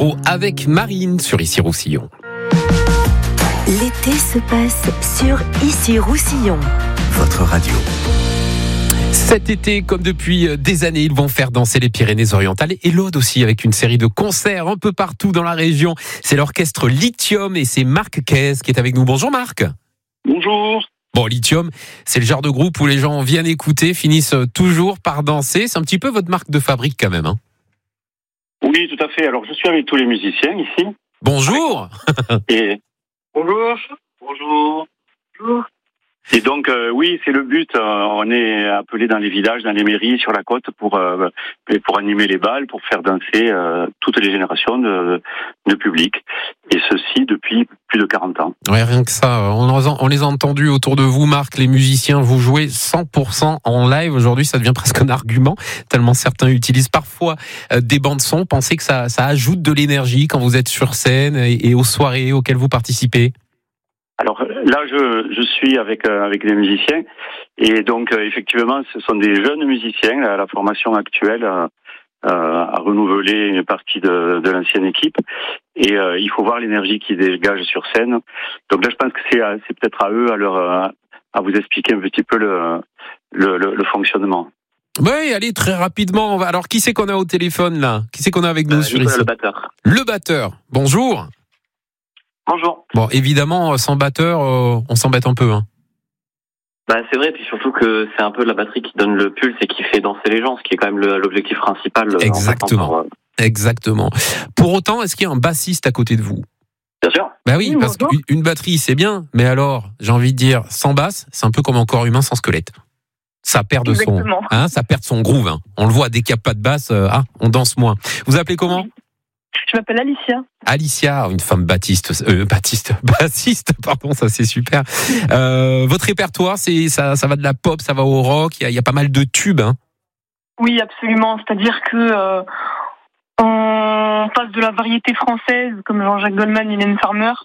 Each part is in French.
l'électro avec Marine sur Issy-Roussillon. L'été se passe sur Issy-Roussillon. Votre radio. Cet été, comme depuis des années, ils vont faire danser les Pyrénées-Orientales et l'Aude aussi, avec une série de concerts un peu partout dans la région. C'est l'orchestre Lithium et c'est Marc Quez qui est avec nous. Bonjour Marc. Bonjour. Bon, Lithium, c'est le genre de groupe où les gens viennent écouter, finissent toujours par danser. C'est un petit peu votre marque de fabrique quand même, hein? Oui, tout à fait. Alors, je suis avec tous les musiciens ici. Bonjour. Et bonjour. Bonjour. Bonjour. Et donc, oui, c'est le but. On est appelé dans les villages, dans les mairies, sur la côte pour animer les bals, pour faire danser toutes les générations de public. Et ceci depuis plus de 40 ans. Ouais, rien que ça. On les a entendus autour de vous, Marc, les musiciens. Vous jouez 100% en live. Aujourd'hui, ça devient presque un argument, tellement certains utilisent parfois des bandes son. Pensez que ça ajoute de l'énergie quand vous êtes sur scène et aux soirées auxquelles vous participez? Alors là, je suis avec des musiciens et donc effectivement, ce sont des jeunes musiciens. La formation actuelle a renouvelé une partie de l'ancienne équipe et il faut voir l'énergie qu'ils dégagent sur scène. Donc là, je pense que c'est peut-être à eux à vous expliquer un petit peu le fonctionnement. Oui, allez, très rapidement. Alors, qui c'est qu'on a au téléphone là? Qui c'est qu'on a avec nous sur ici? Le batteur. Le batteur. Bonjour. Bonjour. Bon, évidemment, sans batteur, on s'embête un peu, hein. Bah, c'est vrai, puis surtout que c'est un peu la batterie qui donne le pulse et qui fait danser les gens, ce qui est quand même l'objectif principal. Exactement. Exactement. Pour autant, est-ce qu'il y a un bassiste à côté de vous? Bien sûr. Bah oui, parce qu'une batterie, c'est bien, mais alors, j'ai envie de dire, sans basse, c'est un peu comme un corps humain sans squelette. Ça perd de ça perd son groove, hein. On le voit, dès qu'il n'y a pas de basse, on danse moins. Vous appelez comment? Je m'appelle Alicia. Alicia, une femme bassiste, pardon, ça c'est super. Votre répertoire, ça va de la pop, ça va au rock, il y a pas mal de tubes, hein. Oui, absolument. C'est-à-dire que on passe de la variété française, comme Jean-Jacques Goldman, Mylène Farmer,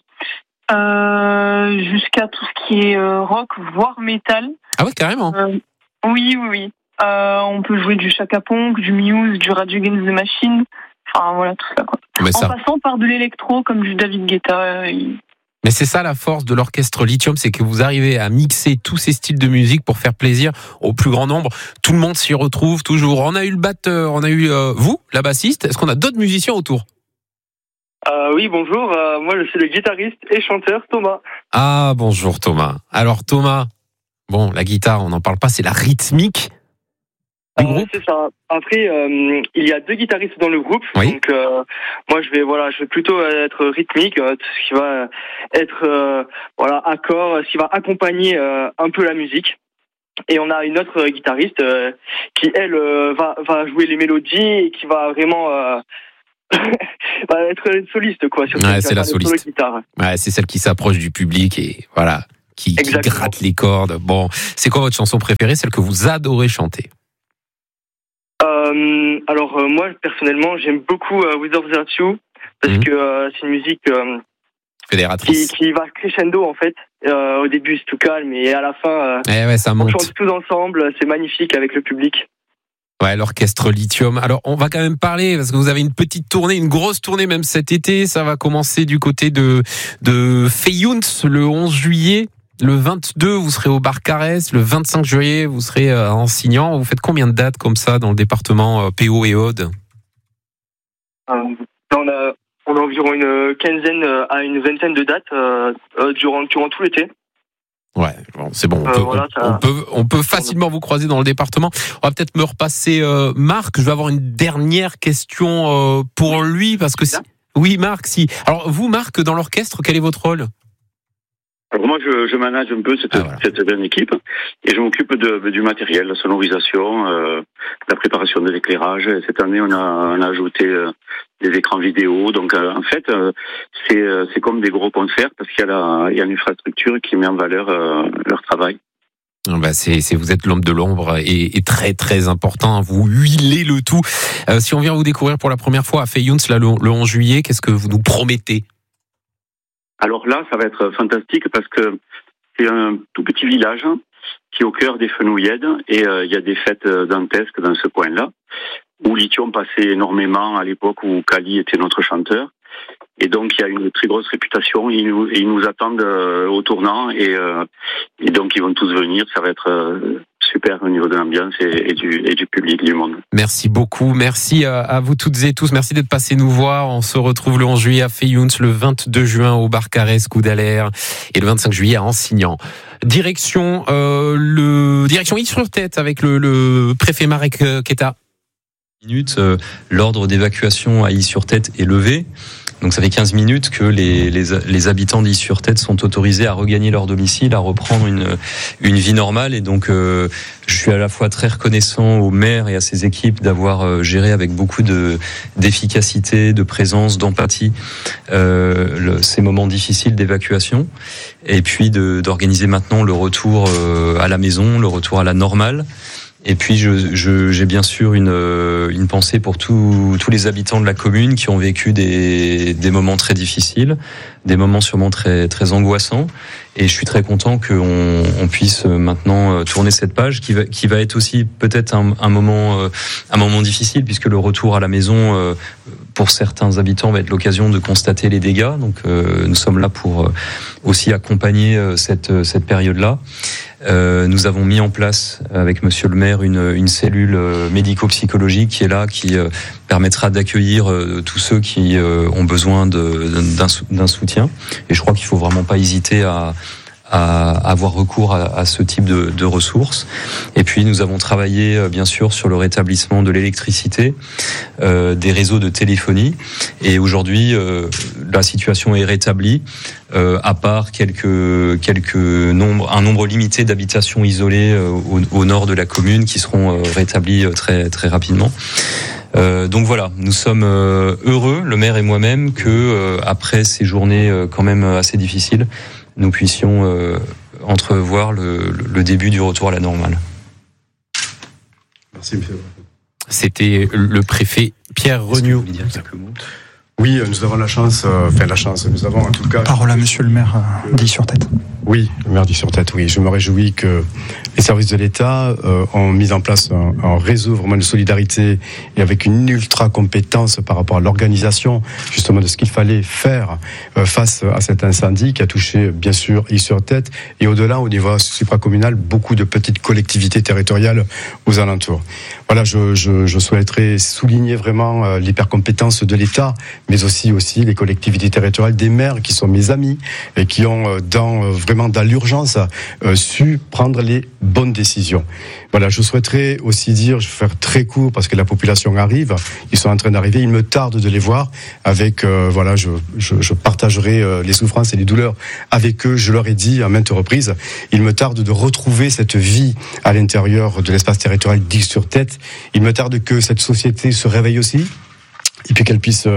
jusqu'à tout ce qui est rock, voire métal. Ah ouais, carrément. Oui. On peut jouer du Chaka Ponk, du Muse, du Rage Against the Machine. Enfin, voilà, tout ça, quoi. Passant par de l'électro, comme du David Guetta. Mais c'est ça la force de l'orchestre Lithium, c'est que vous arrivez à mixer tous ces styles de musique pour faire plaisir au plus grand nombre. Tout le monde s'y retrouve toujours. On a eu le batteur, on a eu vous, la bassiste. Est-ce qu'on a d'autres musiciens autour? Oui, bonjour. Moi, je suis le guitariste et chanteur Thomas. Ah, bonjour Thomas. Alors Thomas, bon, la guitare, on n'en parle pas, c'est la rythmique du groupe. C'est ça. Après, il y a deux guitaristes dans le groupe. Oui. Donc, moi, je vais plutôt être rythmique, tout ce qui va être, accord, ce qui va accompagner un peu la musique. Et on a une autre guitariste qui, elle, va jouer les mélodies et qui va vraiment va être une soliste, quoi. C'est la soliste. Guitare. Ouais, c'est celle qui s'approche du public et voilà, qui gratte les cordes. Bon, c'est quoi votre chanson préférée, celle que vous adorez chanter? Alors moi personnellement j'aime beaucoup Without You parce que c'est une musique fédératrice qui va crescendo en fait. Au début c'est tout calme et à la fin ça monte. On chante tous ensemble, c'est magnifique avec le public. Ouais, l'orchestre Lithium. Alors on va quand même parler parce que vous avez une petite tournée, une grosse tournée même cet été. Ça va commencer du côté de Fayouns le 11 juillet. Le 22, vous serez au Bar Carès. Le 25 juillet, vous serez en Signan. Vous faites combien de dates comme ça dans le département PO et Aude? On a environ une quinzaine à une vingtaine de dates durant tout l'été. Ouais, bon, c'est bon. On peut facilement vous croiser dans le département. On va peut-être me repasser Marc. Je vais avoir une dernière question pour lui parce que oui, Marc. Alors vous, Marc, dans l'orchestre, quel est votre rôle? Alors moi, je manage un peu cette jeune équipe et je m'occupe du matériel, la sonorisation, la préparation de l'éclairage. Cette année, on a ajouté des écrans vidéo. Donc, en fait, c'est comme des gros concerts parce qu'il y a l'infrastructure qui met en valeur leur travail. Bah vous êtes l'homme de l'ombre et très très important. Vous huilez le tout. Si on vient vous découvrir pour la première fois à Fayouns là, le 11 juillet, qu'est-ce que vous nous promettez? Alors là, ça va être fantastique parce que c'est un tout petit village qui est au cœur des Fenouillèdes et il y a des fêtes dantesques dans ce coin-là. où Lithium passait énormément à l'époque où Kali était notre chanteur. Et donc il y a une très grosse réputation. Ils nous attendent au tournant et donc ils vont tous venir. Ça va être super au niveau de l'ambiance et du public, du monde. Merci beaucoup. Merci à vous toutes et tous. Merci d'être passés nous voir. On se retrouve le 11 juillet à Fayouns, le 22 juin au bar Carès, Coup d'Alaire et le 25 juillet à Ansignan. Direction Is-sur-Tête avec le préfet Marek Keta. L'ordre d'évacuation à Is-sur-Tête est levé. Donc ça fait 15 minutes que les habitants d'Is-sur-Tête sont autorisés à regagner leur domicile, à reprendre une vie normale. Et donc je suis à la fois très reconnaissant au maire et à ses équipes d'avoir géré avec beaucoup d'efficacité, de présence, d'empathie ces moments difficiles d'évacuation. Et puis d'organiser maintenant le retour à la maison, le retour à la normale. Et puis j'ai bien sûr une pensée pour tous les habitants de la commune qui ont vécu des moments très difficiles, des moments sûrement très très angoissants. Et je suis très content qu'on puisse maintenant tourner cette page qui va être aussi peut-être un moment difficile, puisque le retour à la maison pour certains habitants va être l'occasion de constater les dégâts. Donc nous sommes là pour aussi accompagner cette période-là. Nous avons mis en place avec Monsieur le maire une cellule médico-psychologique qui est là, qui permettra d'accueillir tous ceux qui ont besoin d'un soutien. Et je crois qu'il faut vraiment pas hésiter à avoir recours à ce type de ressources. Et puis nous avons travaillé bien sûr sur le rétablissement de l'électricité, des réseaux de téléphonie. Et aujourd'hui, la situation est rétablie, à part un nombre limité d'habitations isolées au nord de la commune qui seront rétablies très très rapidement. Donc voilà, nous sommes heureux, le maire et moi-même, que après ces journées quand même assez difficiles, nous puissions entrevoir le début du retour à la normale. Merci, monsieur. C'était le préfet Pierre Regnault. Oui, nous avons nous avons en tout cas... Parole à monsieur le maire d'Is-sur-Tête. Oui, le maire d'Is-sur-Tête, oui. Je me réjouis que les services de l'État ont mis en place un réseau vraiment de solidarité et avec une ultra compétence par rapport à l'organisation justement de ce qu'il fallait faire face à cet incendie qui a touché bien sûr Is-sur-Tête et au-delà, au niveau supracommunal, beaucoup de petites collectivités territoriales aux alentours. Voilà, je souhaiterais souligner vraiment l'hypercompétence de l'État, mais aussi les collectivités territoriales, des maires qui sont mes amis et qui ont vraiment dans l'urgence su prendre les bonnes décisions. Voilà, je souhaiterais aussi dire, je vais faire très court parce que la population arrive, ils sont en train d'arriver, il me tarde de les voir avec, je partagerai les souffrances et les douleurs avec eux, je leur ai dit à maintes reprises, il me tarde de retrouver cette vie à l'intérieur de l'espace territorial d'Is-sur-Tête, il me tarde que cette société se réveille aussi, et puis qu'elle puisse,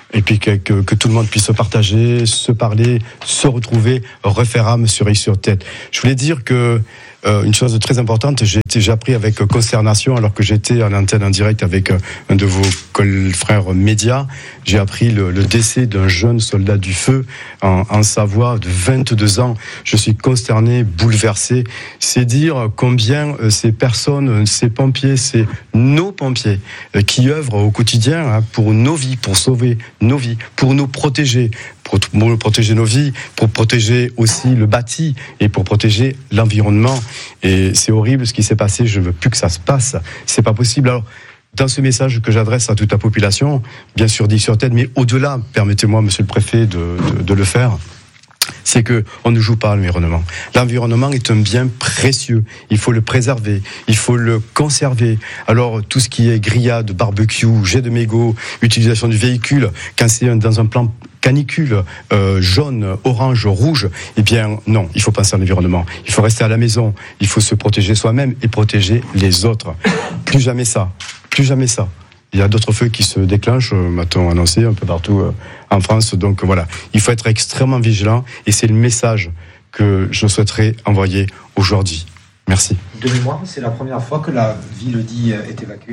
que tout le monde puisse se partager, se parler, se retrouver, refaire âme sur Is-sur-Tête. Je voulais dire que une chose très importante, j'ai appris avec consternation, alors que j'étais en antenne en direct avec un de vos frères médias, j'ai appris le décès d'un jeune soldat du feu en Savoie de 22 ans. Je suis consterné, bouleversé. C'est dire combien ces personnes, ces pompiers, c'est nos pompiers qui œuvrent au quotidien pour nos vies, pour sauver nos vies, pour nous protéger. Pour protéger nos vies, pour protéger aussi le bâti et pour protéger l'environnement. Et c'est horrible ce qui s'est passé, je ne veux plus que ça se passe. C'est pas possible. Alors, dans ce message que j'adresse à toute la population, bien sûr d'Is-sur-Tête, mais au-delà, permettez-moi, monsieur le préfet, de le faire, c'est que on ne joue pas à l'environnement. L'environnement est un bien précieux. Il faut le préserver, il faut le conserver. Alors tout ce qui est grillade, barbecue, jet de mégots, utilisation du véhicule, quand c'est dans un plan canicule, jaune, orange, rouge, eh bien non, il faut penser à l'environnement. Il faut rester à la maison, il faut se protéger soi-même et protéger les autres. Plus jamais ça, plus jamais ça. Il y a d'autres feux qui se déclenchent, m'a-t-on annoncé, un peu partout en France. Donc voilà, il faut être extrêmement vigilant et c'est le message que je souhaiterais envoyer aujourd'hui. Merci. De mémoire, c'est la première fois que la ville dit est évacuée.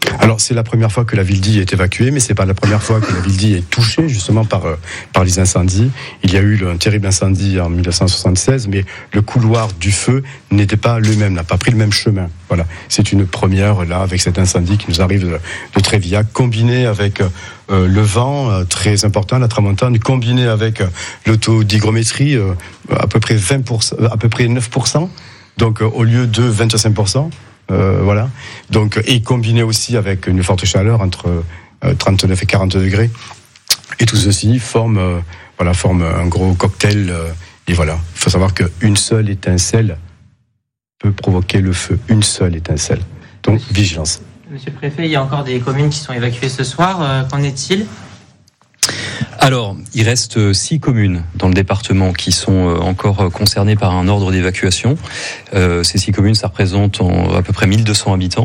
Alors c'est la première fois que la ville d'Y est évacuée, mais c'est pas la première fois que la ville d'Y est touchée justement par les incendies. Il y a eu un terrible incendie en 1976, mais le couloir du feu n'était pas le même, n'a pas pris le même chemin. Voilà, c'est une première là avec cet incendie qui nous arrive de Trévillac, combiné avec le vent très important, la tramontane, combiné avec le taux d'hygrométrie à peu près 20%, à peu près 9%, donc au lieu de 25%. Voilà. Donc, et combiné aussi avec une forte chaleur entre 39 et 40 degrés. Et tout ceci forme un gros cocktail. Et voilà. Il faut savoir qu'une seule étincelle peut provoquer le feu. Une seule étincelle. Donc, vigilance. Monsieur le Préfet, il y a encore des communes qui sont évacuées ce soir. Qu'en est-il ? Alors, il reste 6 communes dans le département qui sont encore concernées par un ordre d'évacuation. Ces 6 communes, ça représente à peu près 1200 habitants.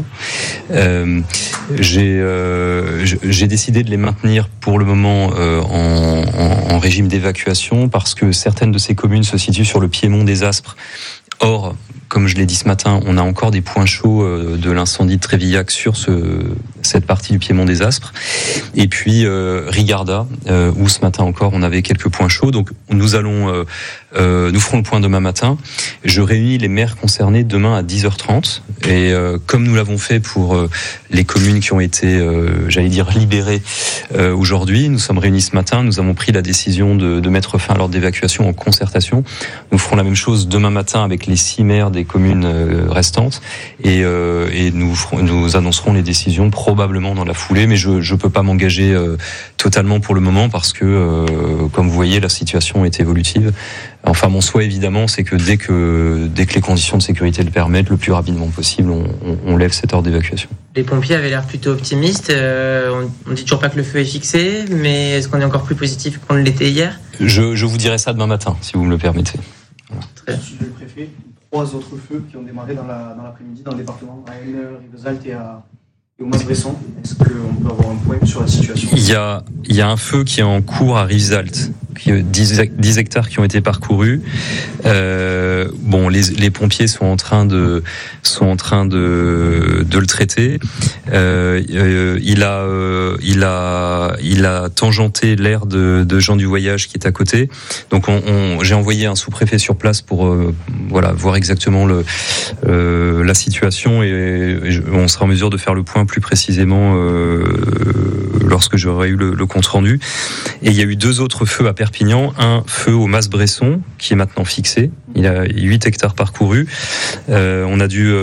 J'ai décidé de les maintenir pour le moment en régime d'évacuation parce que certaines de ces communes se situent sur le piémont des Aspres. Or, comme je l'ai dit ce matin, on a encore des points chauds de l'incendie de Trévillac sur cette partie du piémont des Aspres. Et puis Rigarda, où ce matin encore on avait quelques points chauds. Donc nous ferons le point demain matin. Je réunis les maires concernés demain à 10h30. Et comme nous l'avons fait pour les communes qui ont été, libérées aujourd'hui, nous sommes réunis ce matin. Nous avons pris la décision de mettre fin à l'ordre d'évacuation en concertation. Nous ferons la même chose demain matin avec les 6 maires des communes restantes et nous annoncerons les décisions probablement dans la foulée, mais je peux pas m'engager totalement pour le moment parce que comme vous voyez la situation est évolutive. Enfin mon souhait évidemment c'est que dès que les conditions de sécurité le permettent, le plus rapidement possible on lève cet ordre d'évacuation. Les pompiers avaient l'air plutôt optimistes, on dit toujours pas que le feu est fixé, mais est-ce qu'on est encore plus positif qu'on l'était hier ? Je vous dirai ça demain matin si vous me le permettez. Voilà. Monsieur le Préfet, 3 autres feux qui ont démarré dans l'après-midi dans le département, à Haine, Rivesaltes et au Mas-Bresson. Est-ce qu'on peut avoir un point sur la situation ? Il y a un feu qui est en cours à Rivesaltes, 10 hectares qui ont été parcourus. Les pompiers sont en train de le traiter. Il a tangenté l'aire de Jean du Voyage qui est à côté. Donc j'ai envoyé un sous-préfet sur place pour voir exactement la situation et on sera en mesure de faire le point plus précisément lorsque j'aurai eu le compte rendu. Et il y a eu 2 autres feux à Perpignan, un feu au Mas-Bresson qui est maintenant fixé. Il a 8 hectares parcourus. On a dû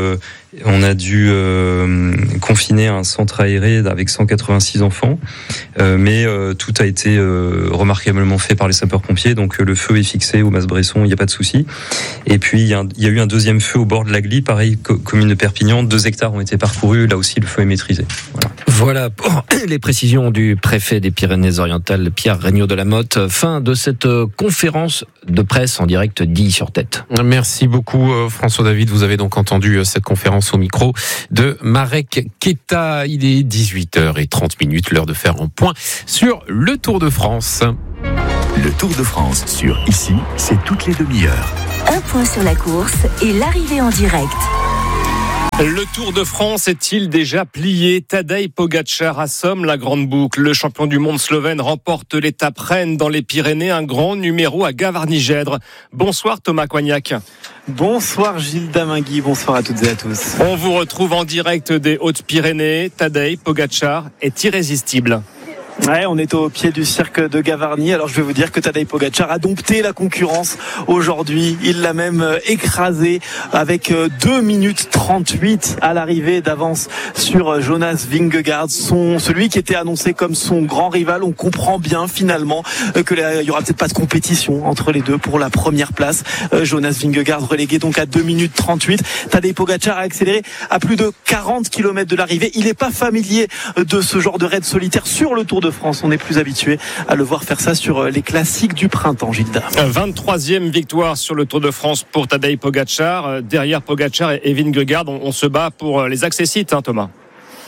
confiner un centre aéré avec 186 enfants, mais tout a été remarquablement fait par les sapeurs-pompiers, donc le feu est fixé au Mas-Bresson, il n'y a pas de souci. Et puis il y a eu un deuxième feu au bord de la Glie, pareil, commune de Perpignan, 2 hectares ont été parcourus, là aussi le feu est maîtrisé. Voilà pour les précisions du préfet des Pyrénées-Orientales, Pierre Regnault de la Motte. Fin de cette conférence de presse en direct d'Illy-sur-Tête. Merci beaucoup François David, vous avez donc entendu cette conférence au micro de Marek Keta. Il est 18h30, l'heure de faire un point sur le Tour de France. Le Tour de France sur Ici, c'est toutes les demi-heures. Un point sur la course et l'arrivée en direct. Le Tour de France est-il déjà plié ? Tadej Pogačar assomme la grande boucle. Le champion du monde slovène remporte l'étape reine dans les Pyrénées, un grand numéro à Gavarnie-Gèdre. Bonsoir Thomas Coignac. Bonsoir Gilles Damingui, bonsoir à toutes et à tous. On vous retrouve en direct des Hautes-Pyrénées. Tadej Pogačar est irrésistible. Ouais, on est au pied du cirque de Gavarnie. Alors je vais vous dire que Tadej Pogačar a dompté la concurrence aujourd'hui. Il l'a même écrasé avec 2 minutes 38 à l'arrivée d'avance sur Jonas Vingegaard, celui qui était annoncé comme son grand rival. On comprend bien finalement qu'il y aura peut-être pas de compétition entre les deux pour la première place. Jonas Vingegaard relégué donc à 2 minutes 38. Tadej Pogačar a accéléré à plus de 40 km de l'arrivée. Il n'est pas familier de ce genre de raid solitaire sur le Tour de France. On est plus habitué à le voir faire ça sur les classiques du printemps, Gilda. 23e victoire sur le Tour de France pour Tadej Pogačar. Derrière Pogačar et Vingegaard, on se bat pour les accessites, Thomas.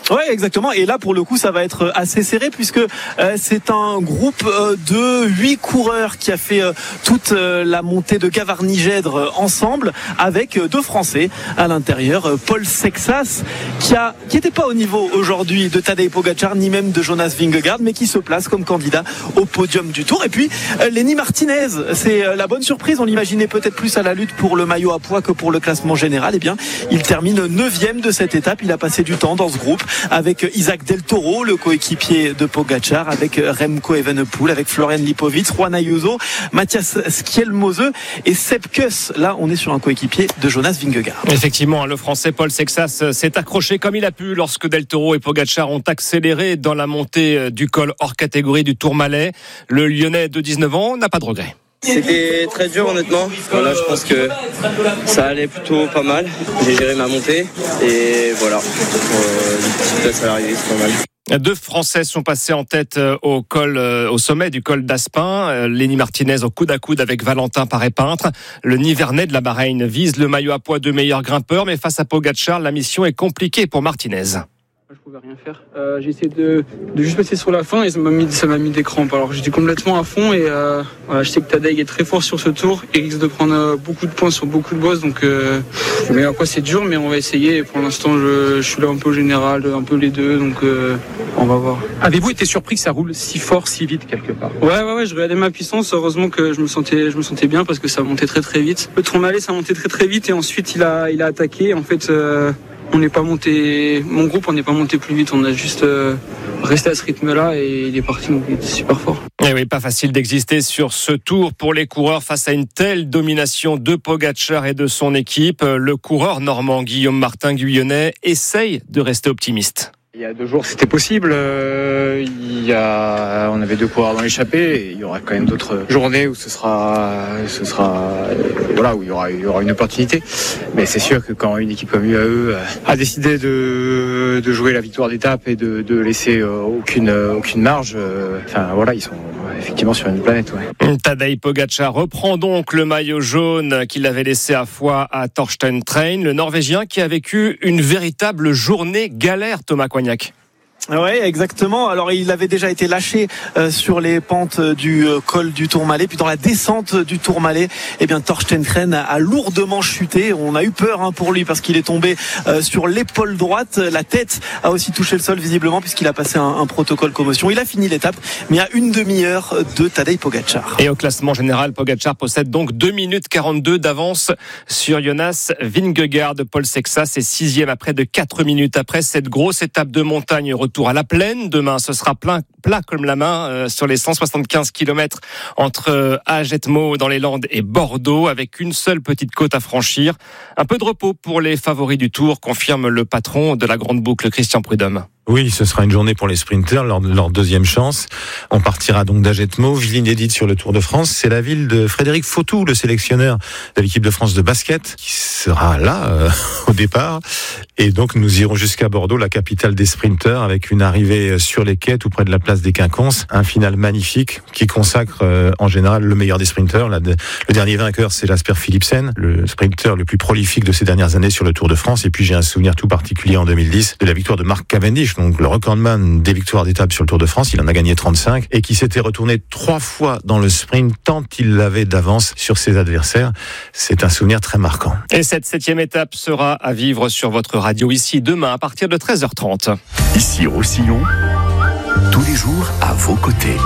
Ouais, exactement. Et là, pour le coup, ça va être assez serré puisque c'est un groupe de 8 coureurs qui a fait toute la montée de Gavarnie-Gèdre ensemble avec 2 Français à l'intérieur. Paul Sexas qui était pas au niveau aujourd'hui de Tadej Pogačar ni même de Jonas Vingegaard, mais qui se place comme candidat au podium du Tour. Et puis Lenny Martinez, c'est la bonne surprise. On l'imaginait peut-être plus à la lutte pour le maillot à pois que pour le classement général. Eh bien, il termine 9e de cette étape. Il a passé du temps dans ce groupe avec Isaac Del Toro, le coéquipier de Pogačar, avec Remco Evenepoel, avec Florian Lipovic, Juan Ayuso, Matthias Skjelmose et Sepp Kuss. Là, on est sur un coéquipier de Jonas Vingegaard. Effectivement, le Français Paul Sexas s'est accroché comme il a pu lorsque Del Toro et Pogačar ont accéléré dans la montée du col hors catégorie du Tourmalet. Le Lyonnais de 19 ans n'a pas de regret. C'était très dur honnêtement. Voilà, je pense que ça allait plutôt pas mal. J'ai géré ma montée et voilà. Une petite place à l'arrivée, c'est pas mal. 2 Français sont passés en tête au sommet du col d'Aspin. Lenny Martinez au coude à coude avec Valentin Paré-Peintre. Le Nivernais de la Bahreïn vise le maillot à pois de meilleur grimpeur, mais face à Pogačar, la mission est compliquée pour Martinez. Je pouvais rien faire. J'ai essayé de juste passer sur la fin et ça m'a mis des crampes. Alors j'étais complètement à fond et voilà, je sais que Tadej est très fort sur ce tour. Il risque de prendre beaucoup de points sur beaucoup de bosses. Donc, mais après c'est dur, mais on va essayer. Et pour l'instant, je suis là un peu au général, un peu les deux. Donc on va voir. Avez-vous été surpris que ça roule si fort, si vite quelque part ? Ouais. Je regardais ma puissance. Heureusement que je me sentais bien parce que ça montait très très vite. Le Tourmalet, ça montait très très vite et ensuite il a attaqué. En fait. On n'est pas monté, mon groupe, on n'est pas monté plus vite, on a juste resté à ce rythme-là et il est parti, donc il était super fort. Et oui, pas facile d'exister sur ce tour pour les coureurs face à une telle domination de Pogačar et de son équipe. Le coureur normand Guillaume Martin Guyonnet essaye de rester optimiste. Il y a 2 jours, c'était possible. On avait 2 coureurs dans l'échappée. Il y aura quand même d'autres journées où ce sera voilà, où il y aura une opportunité. Mais c'est sûr que quand une équipe comme UAE a décidé de jouer la victoire d'étape et de laisser aucune marge, voilà, ils sont effectivement sur une planète. Ouais. Tadej Pogačar reprend donc le maillot jaune qu'il avait laissé à Foix à Thorsten Train, le Norvégien qui a vécu une véritable journée galère, Thomas Coignac. Ouais, exactement. Alors il avait déjà été lâché sur les pentes du col du Tourmalet, puis dans la descente du Tourmalet, eh bien Thorsten Train a lourdement chuté. On a eu peur pour lui parce qu'il est tombé sur l'épaule droite. La tête a aussi touché le sol visiblement puisqu'il a passé un protocole commotion. Il a fini l'étape, mais à une demi-heure de Tadej Pogačar. Et au classement général, Pogačar possède donc 2 minutes 42 d'avance sur Jonas Vingegaard. Paul Sexas est 6e à près de 4 minutes après cette grosse étape de montagne. Retour à la plaine. Demain, ce sera plat comme la main sur les 175 km entre Agetmo dans les Landes et Bordeaux, avec une seule petite côte à franchir. Un peu de repos pour les favoris du Tour, confirme le patron de la Grande Boucle, Christian Prudhomme. Oui, ce sera une journée pour les sprinters, leur deuxième chance. On partira donc d'Agetmo, ville inédite sur le Tour de France. C'est la ville de Frédéric Fautou, le sélectionneur de l'équipe de France de basket, qui sera là au départ. Et donc nous irons jusqu'à Bordeaux, la capitale des sprinters, avec une arrivée sur les quais tout près de la place des Quinconces. Un final magnifique qui consacre en général le meilleur des sprinters. Le dernier vainqueur, c'est Jasper Philipsen, le sprinter le plus prolifique de ces dernières années sur le Tour de France. Et puis j'ai un souvenir tout particulier en 2010 de la victoire de Mark Cavendish, donc le recordman des victoires d'étape sur le Tour de France. Il en a gagné 35 et qui s'était retourné 3 fois dans le sprint tant il l'avait d'avance sur ses adversaires. C'est un souvenir très marquant. Et cette 7e étape sera à vivre sur votre radio ici demain à partir de 13h30. Ici Roussillon, tous les jours à vos côtés.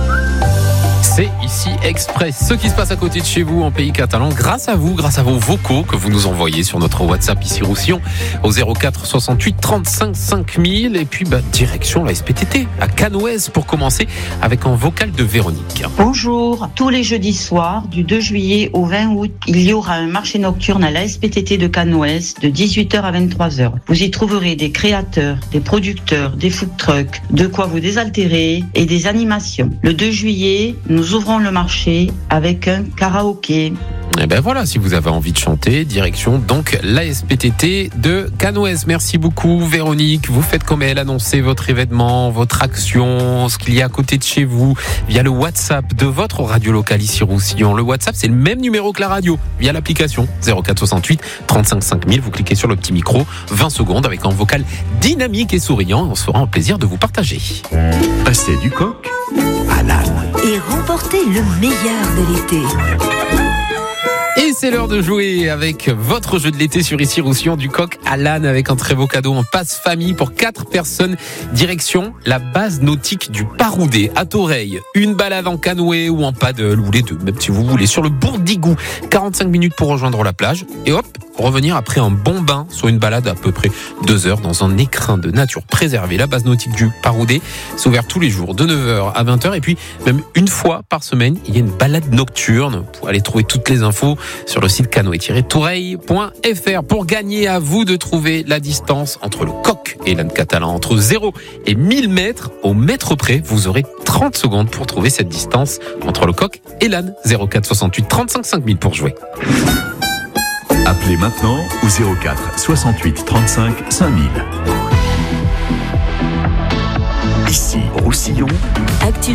C'est ici Express, ce qui se passe à côté de chez vous en pays catalan, grâce à vous, grâce à vos vocaux que vous nous envoyez sur notre WhatsApp ici Roussillon au 04 68 35 5000 et puis direction la SPTT à Canoës pour commencer avec un vocal de Véronique. Bonjour, tous les jeudis soirs du 2 juillet au 20 août, il y aura un marché nocturne à la SPTT de Canoës de 18h à 23h. Vous y trouverez des créateurs, des producteurs, des food trucks, de quoi vous désaltérer et des animations. Le 2 juillet, nous ouvrons clôturerons le marché avec un karaoké. Et ben voilà, si vous avez envie de chanter, direction donc l'ASPTT de Canoës. Merci beaucoup Véronique. Vous faites comme elle, annoncez votre événement, votre action, ce qu'il y a à côté de chez vous, via le WhatsApp de votre radio locale ici Roussillon. Le WhatsApp, c'est le même numéro que la radio, via l'application 0468 35 5000. Vous cliquez sur le petit micro, 20 secondes avec un vocal dynamique et souriant. On se fera un plaisir de vous partager. Passez du coq à l'âne. Et remportez le meilleur de l'été. Et c'est l'heure de jouer avec votre jeu de l'été sur ici Roussillon, du coq à l'âne, avec un très beau cadeau, un passe-famille pour 4 personnes, direction la base nautique du Paroudé à Toreil. Une balade en canoë ou en paddle, ou les deux, même si vous voulez, sur le Bourdigou. 45 minutes pour rejoindre la plage et hop, revenir après un bon bain sur une balade à peu près 2 heures dans un écrin de nature préservé. La base nautique du Paroudé, c'est ouvert tous les jours de 9h à 20h et puis même une fois par semaine, il y a une balade nocturne. Vous pouvez aller trouver toutes les infos sur le site canoë-toureil.fr. Pour gagner, à vous de trouver la distance entre le coq et l'âne catalan, entre 0 et 1000 mètres. Au mètre près, vous aurez 30 secondes pour trouver cette distance entre le coq et l'âne. 04 68 35 5000 pour jouer. Appelez maintenant au 04 68 35 5000. Ici, Roussillon.